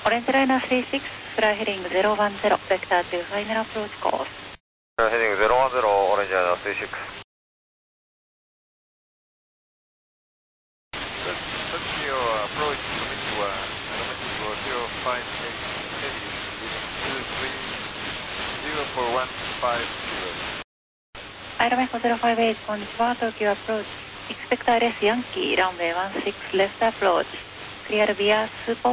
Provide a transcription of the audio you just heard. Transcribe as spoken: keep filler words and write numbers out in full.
Orange Liner three six, fly heading zero one zero, vector to final approach course. Fly heading zero one zero, Orange Liner three six. That's your approach coming to uh, Aeromexico zero five eight heavy, leading two three zero four one five zero. Aeromexico zero five eight, こんにちは、東京アプローチ。Expect R S Yankee, runway one six left approach. Clear via Supo